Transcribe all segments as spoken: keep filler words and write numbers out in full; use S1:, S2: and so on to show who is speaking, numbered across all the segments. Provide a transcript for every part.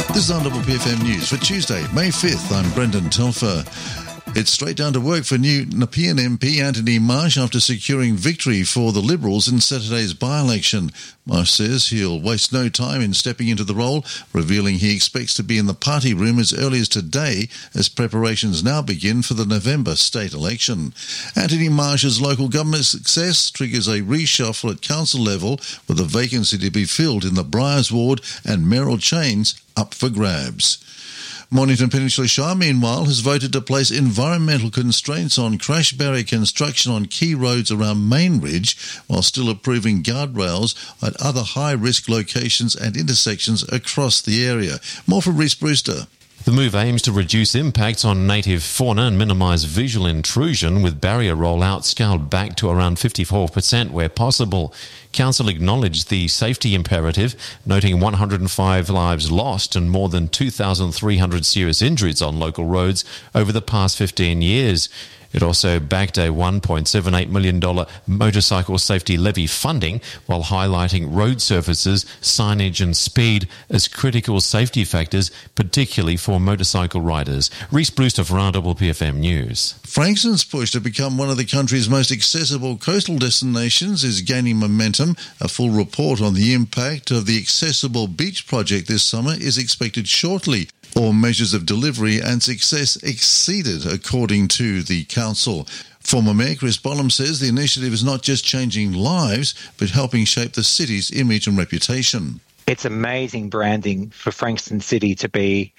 S1: This is R P P F M News for Tuesday, May fifth. I'm Brendan Telfer. It's straight down to work for new Nepean M P Anthony Marsh after securing victory for the Liberals in Saturday's by-election. Marsh says he'll waste no time in stepping into the role, revealing he expects to be in the party room as early as today as preparations now begin for the November state election. Anthony Marsh's local government success triggers a reshuffle at council level with a vacancy to be filled in the Briars Ward and Merrill Chains up for grabs. Mornington Peninsula Shire, meanwhile, has voted to place environmental constraints on crash barrier construction on key roads around Main Ridge, while still approving guardrails at other high-risk locations and intersections across the area. More from Rhys Brewster.
S2: The move aims to reduce impacts on native fauna and minimise visual intrusion, with barrier rollout scaled back to around fifty-four percent where possible. Council acknowledged the safety imperative, noting one hundred five lives lost and more than two thousand three hundred serious injuries on local roads over the past fifteen years. It also backed a one point seven eight million dollars motorcycle safety levy funding, while highlighting road surfaces, signage and speed as critical safety factors, particularly for motorcycle riders. Rhys Brewster for R P P F M News.
S1: Frankston's push to become one of the country's most accessible coastal destinations is gaining momentum. A full report on the impact of the Accessible Beach project this summer is expected shortly. All measures of delivery and success exceeded, according to the council. Former Mayor Chris Bolam says the initiative is not just changing lives, but helping shape the city's image and reputation.
S3: It's amazing branding for Frankston City to be,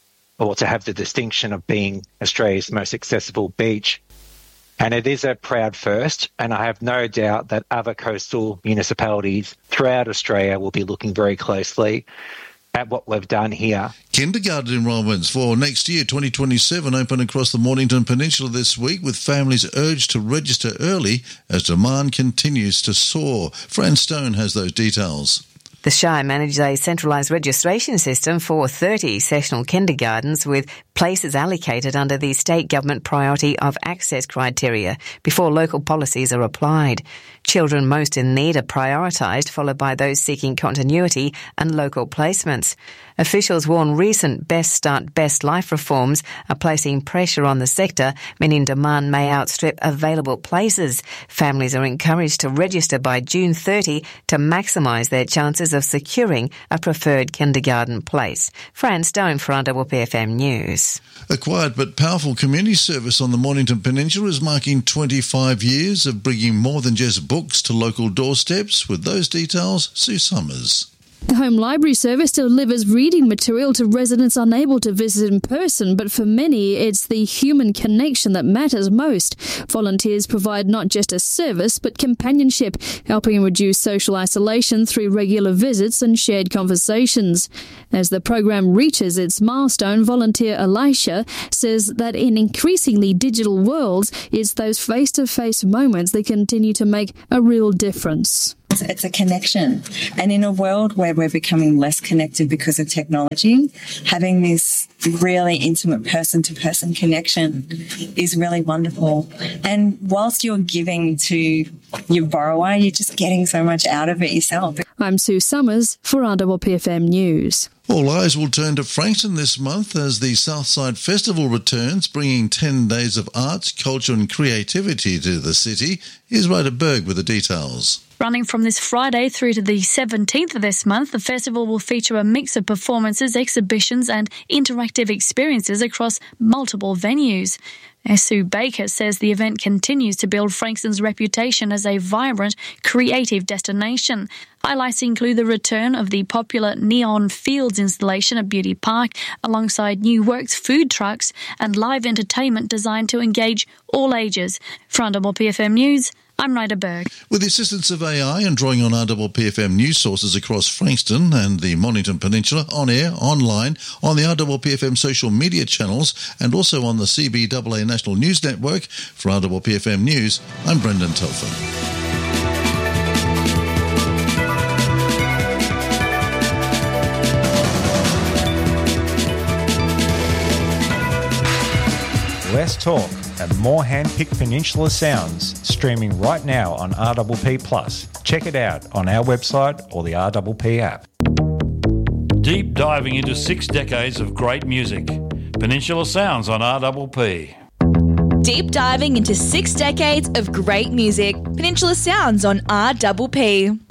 S3: or to have the distinction of being Australia's most accessible beach. And it is a proud first, and I have no doubt that other coastal municipalities throughout Australia will be looking very closely at what we've done here.
S1: Kindergarten enrolments for next year, twenty twenty-seven, open across the Mornington Peninsula this week, with families urged to register early as demand continues to soar. Fran Stone has those details.
S4: The Shire manages a centralised registration system for thirty sessional kindergartens, with places allocated under the state government priority of access criteria before local policies are applied. Children most in need are prioritised, followed by those seeking continuity and local placements. Officials warn recent Best Start, Best Life reforms are placing pressure on the sector, meaning demand may outstrip available places. Families are encouraged to register by June thirtieth to maximise their chances of securing a preferred kindergarten place. Fran Stone for R P P F M News.
S1: A quiet but powerful community service on the Mornington Peninsula is marking twenty-five years of bringing more than just books to local doorsteps. With those details, Sue Summers.
S5: The Home Library Service delivers reading material to residents unable to visit in person, but for many, it's the human connection that matters most. Volunteers provide not just a service, but companionship, helping reduce social isolation through regular visits and shared conversations. As the program reaches its milestone, volunteer Elisha says that in increasingly digital worlds, it's those face-to-face moments that continue to make a real difference.
S6: It's a connection. And in a world where we're becoming less connected because of technology, having this really intimate person-to-person connection is really wonderful. And whilst you're giving to your borrower, you're just getting so much out of it yourself.
S5: I'm Sue Summers for R P P F M News.
S1: All eyes will turn to Frankston this month as the Southside Festival returns, bringing ten days of arts, culture and creativity to the city. Here's Rhoda Berg with the details.
S7: Running from this Friday through to the seventeenth of this month, the festival will feature a mix of performances, exhibitions and interactive experiences across multiple venues. Sue Baker says the event continues to build Frankston's reputation as a vibrant, creative destination. Highlights include the return of the popular Neon Fields installation at Beauty Park, alongside new works, food trucks and live entertainment designed to engage all ages. For R P P F M News, I'm Rhoda Berg.
S1: With the assistance of A I and drawing on R P P F M news sources across Frankston and the Mornington Peninsula, on air, online, on the R P P F M social media channels, and also on the C B A A National News Network. For R P P F M News, I'm Brendan Telfer.
S8: Less talk and more hand-picked Peninsula sounds, streaming right now on R P P Plus. Check it out on our website or the R P P app.
S9: Deep diving into six decades of great music. Peninsula Sounds on R P P.
S10: Deep diving into six decades of great music. Peninsula Sounds on R P P.